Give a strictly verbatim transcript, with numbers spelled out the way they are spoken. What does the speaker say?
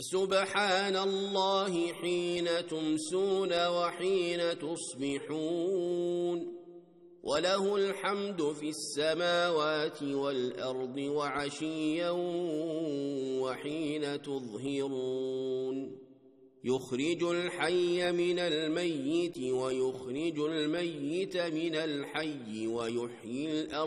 فسبحان الله حين تمسون وحين تصبحون وله الحمد في السماوات والأرض وعشيا وحين تظهرون يخرج الحي من الميت ويخرج الميت من الحي ويحيي الأرض